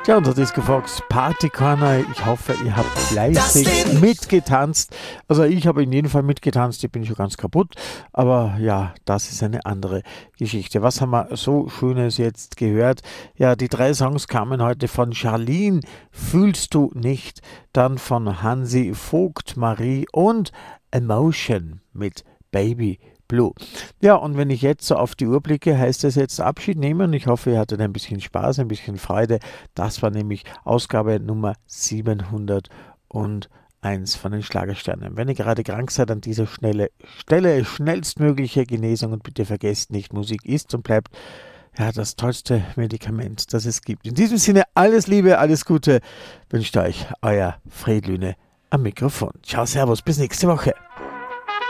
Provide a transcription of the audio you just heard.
Ja, und das ist Fox Party Corner. Ich hoffe, ihr habt fleißig mitgetanzt. Also ich habe in jedem Fall mitgetanzt, ich bin schon ganz kaputt. Aber ja, das ist eine andere Geschichte. Was haben wir so Schönes jetzt gehört? Ja, die 3 Songs kamen heute von Charlene, Fühlst du nicht, dann von Hansi Vogt, Marie und Emotion mit Baby Blue. Ja, und wenn ich jetzt so auf die Uhr blicke, heißt es jetzt Abschied nehmen. Ich hoffe, ihr hattet ein bisschen Spaß, ein bisschen Freude. Das war nämlich Ausgabe Nummer 701 von den Schlagersternen. Wenn ihr gerade krank seid, an dieser Stelle schnellstmögliche Genesung und bitte vergesst nicht, Musik ist und bleibt ja das tollste Medikament, das es gibt. In diesem Sinne, alles Liebe, alles Gute wünscht euch euer Fred Lüne am Mikrofon. Ciao, servus, bis nächste Woche.